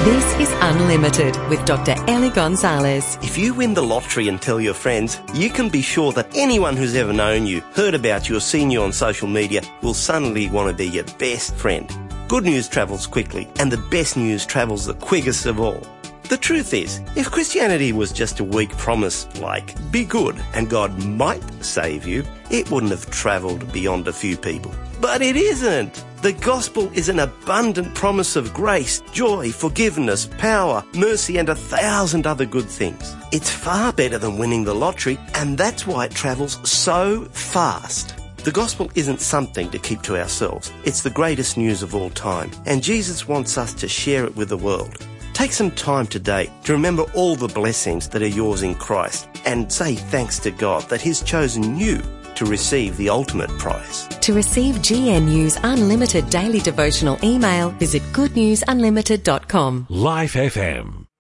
This is Unlimited with Dr. Ellie Gonzalez. If you win the lottery and tell your friends, you can be sure that anyone who's ever known you, heard about you or seen you on social media will suddenly want to be your best friend. Good news travels quickly, and the best news travels the quickest of all. The truth is, if Christianity was just a weak promise like, be good and God might save you, it wouldn't have travelled beyond a few people. But it isn't. The gospel is an abundant promise of grace, joy, forgiveness, power, mercy, and 1,000 other good things. It's far better than winning the lottery, and that's why it travels so fast. The gospel isn't something to keep to ourselves. It's the greatest news of all time, and Jesus wants us to share it with the world. Take some time today to remember all the blessings that are yours in Christ and say thanks to God that He's chosen you to receive the ultimate prize. To receive GNU's Unlimited Daily Devotional email, visit goodnewsunlimited.com. Life FM.